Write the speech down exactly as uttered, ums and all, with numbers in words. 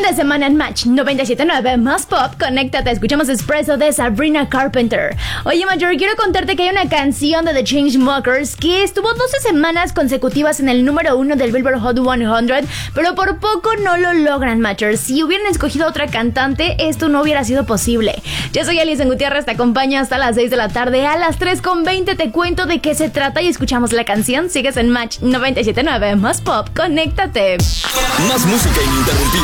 de semana en Match noventa y siete punto nueve más Pop. Conéctate, escuchamos Espresso de Sabrina Carpenter. Oye, Major, quiero contarte que hay una canción de The Chainsmokers que estuvo doce semanas consecutivas en el número uno del Billboard Hot cien, pero por poco no lo logran, Major. Si hubieran escogido a otra cantante, esto no hubiera sido posible. Yo soy Alison Gutiérrez, te acompaño hasta las seis de la tarde. A las tres con veinte te cuento de qué se trata y escuchamos la canción. Sigues en Match noventa y siete punto nueve más Pop. Conéctate. Más música ininterrumpida.